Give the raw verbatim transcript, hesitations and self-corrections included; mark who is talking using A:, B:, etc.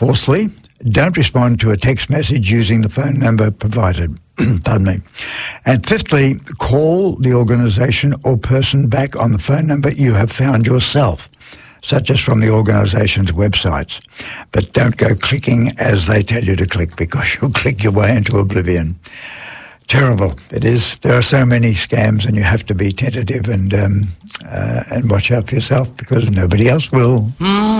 A: Fourthly, don't respond to a text message using the phone number provided. Pardon me. And fifthly, call the organisation or person back on the phone number you have found yourself, such as from the organisation's websites. But don't go clicking as they tell you to click, because you'll click your way into oblivion. Terrible. It is. There are so many scams, and you have to be tentative and um, uh, and watch out for yourself, because nobody else will. Mm.